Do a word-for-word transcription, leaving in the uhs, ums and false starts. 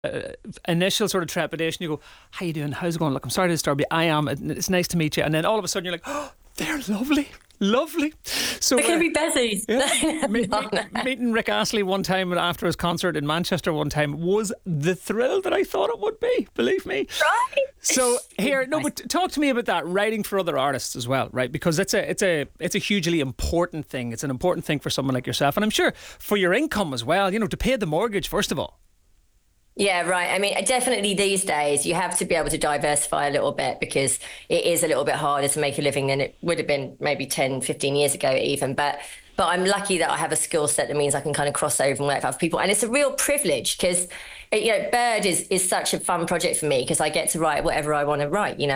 uh, initial sort of trepidation. You go, how you doing? How's it going? Look, I'm sorry to disturb you. I am. It's nice to meet you. And then all of a sudden you're like, oh, they're lovely. Lovely. So They're going uh, to be busy. yeah. meet, No, meet, no. meeting Rick Astley one time after his concert in Manchester one time was the thrill that I thought it would be, believe me. Right. So here, no, but talk to me about that, writing for other artists as well, right? Because it's a it's a it's a hugely important thing. It's an important thing for someone like yourself, and I'm sure for your income as well. You know, to pay the mortgage first of all. Yeah, right. I mean, definitely these days you have to be able to diversify a little bit because it is a little bit harder to make a living than it would have been maybe ten, fifteen years ago even. But but I'm lucky that I have a skill set that means I can kind of cross over and work for other people. And it's a real privilege because, you know, Bird is, is such a fun project for me because I get to write whatever I want to write, you know.